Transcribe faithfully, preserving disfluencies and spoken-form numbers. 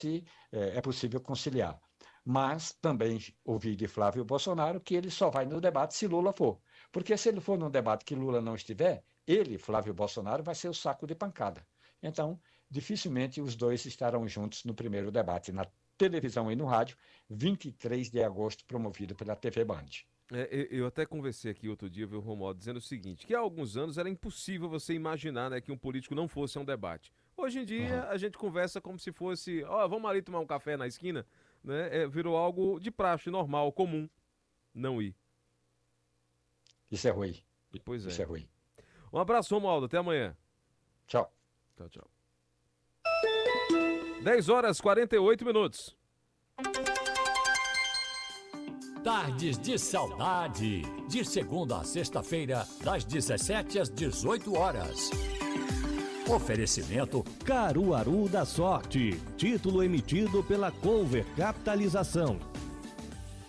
é, é possível conciliar. Mas também ouvi de Flávio Bolsonaro que ele só vai no debate se Lula for. Porque se ele for num debate que Lula não estiver, ele, Flávio Bolsonaro, vai ser o saco de pancada. Então, dificilmente os dois estarão juntos no primeiro debate na televisão e no rádio, vinte e três de agosto, promovido pela T V Band. É, eu eu até conversei aqui outro dia, viu, Romualdo, dizendo o seguinte, que há alguns anos era impossível você imaginar, né, que um político não fosse a um debate. Hoje em dia, Uhum. a gente conversa como se fosse, ó, vamos ali tomar um café na esquina, né? É, virou algo de praxe, normal, comum, não ir. Isso é ruim. Pois Isso é. é ruim. Um abraço, Romualdo, até amanhã. Tchau. Tchau, tchau. dez horas e quarenta e oito minutos. Tardes de Saudade, de segunda a sexta-feira, das dezessete às dezoito horas. Oferecimento Caruaru da Sorte, título emitido pela Cover Capitalização.